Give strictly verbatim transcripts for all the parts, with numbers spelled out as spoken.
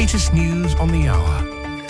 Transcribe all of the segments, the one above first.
latest news on the hour.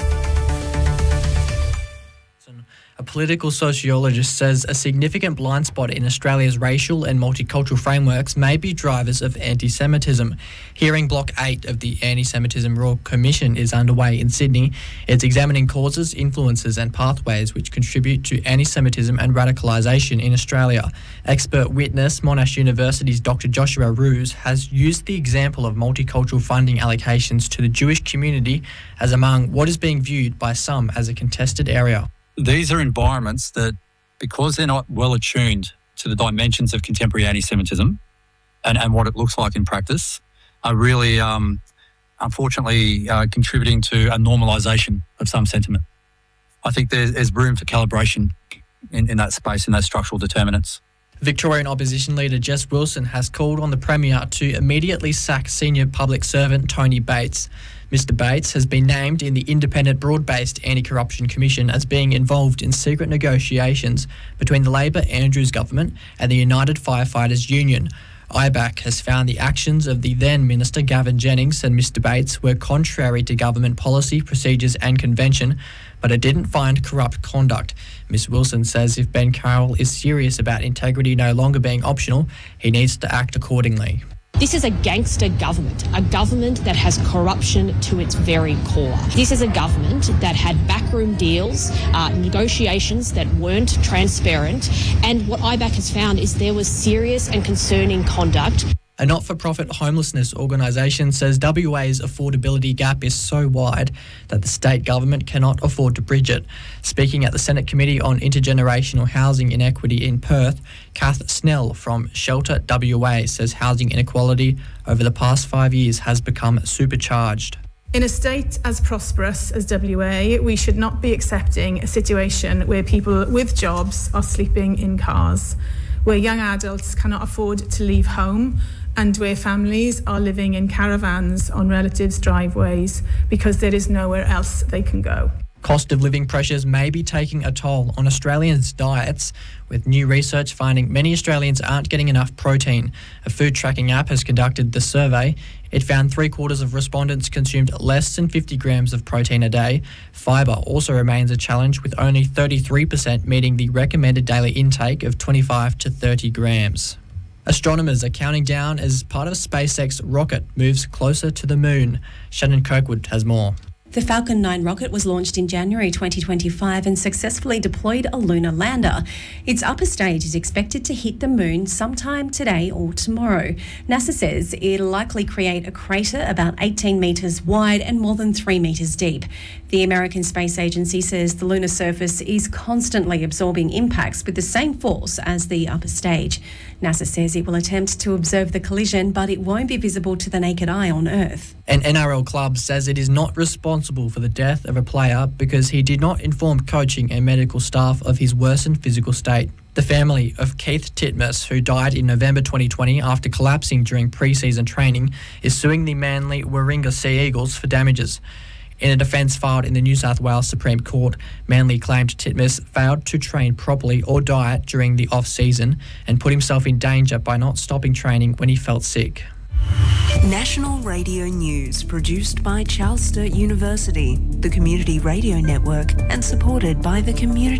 A political sociologist says a significant blind spot in Australia's racial and multicultural frameworks may be drivers of anti-Semitism. Hearing Block eight of the Anti-Semitism Royal Commission is underway in Sydney. It's examining causes, influences and pathways which contribute to anti-Semitism and radicalisation in Australia. Expert witness Monash University's Doctor Joshua Roos has used the example of multicultural funding allocations to the Jewish community as among what is being viewed by some as a contested area. These are environments that, because they're not well attuned to the dimensions of contemporary anti-Semitism and, and what it looks like in practice, are really, um, unfortunately, uh, contributing to a normalisation of some sentiment. I think there's, there's room for calibration in, in that space, in those structural determinants. Victorian opposition leader Jess Wilson has called on the Premier to immediately sack senior public servant Tony Bates. Mister Bates has been named in the Independent Broad-Based Anti-Corruption Commission as being involved in secret negotiations between the Labor Andrews government and the United Firefighters Union. I B A C has found the actions of the then Minister Gavin Jennings and Mister Bates were contrary to government policy, procedures and convention, but it didn't find corrupt conduct. Miz Wilson says if Ben Carroll is serious about integrity no longer being optional, he needs to act accordingly. This is a gangster government, a government that has corruption to its very core. This is a government that had backroom deals, uh, negotiations that weren't transparent, and what I B A C has found is there was serious and concerning conduct. A not-for-profit homelessness organisation says W A's affordability gap is so wide that the state government cannot afford to bridge it. Speaking at the Senate Committee on Intergenerational Housing Inequity in Perth, Kath Snell from Shelter W A says housing inequality over the past five years has become supercharged. In a state as prosperous as W A, we should not be accepting a situation where people with jobs are sleeping in cars, where young adults cannot afford to leave home, and where families are living in caravans on relatives' driveways because there is nowhere else they can go. Cost of living pressures may be taking a toll on Australians' diets, with new research finding many Australians aren't getting enough protein. A food tracking app has conducted the survey. It found three quarters of respondents consumed less than fifty grams of protein a day. Fibre also remains a challenge, with only thirty-three percent meeting the recommended daily intake of twenty-five to thirty grams. Astronomers are counting down as part of SpaceX rocket moves closer to the moon. Shannon Kirkwood has more. The Falcon nine rocket was launched in January twenty twenty-five and successfully deployed a lunar lander. Its upper stage is expected to hit the moon sometime today or tomorrow. NASA says it'll likely create a crater about eighteen metres wide and more than three metres deep. The American Space Agency says the lunar surface is constantly absorbing impacts with the same force as the upper stage. NASA says it will attempt to observe the collision, but it won't be visible to the naked eye on Earth. An N R L club says it is not responsible for the death of a player because he did not inform coaching and medical staff of his worsened physical state. The family of Keith Titmus, who died in November twenty twenty after collapsing during pre-season training, is suing the Manly Warringah Sea Eagles for damages. In a defence filed in the New South Wales Supreme Court, Manly claimed Titmus failed to train properly or diet during the off-season and put himself in danger by not stopping training when he felt sick. National Radio News, produced by Charles Sturt University, the Community Radio Network, and supported by the Community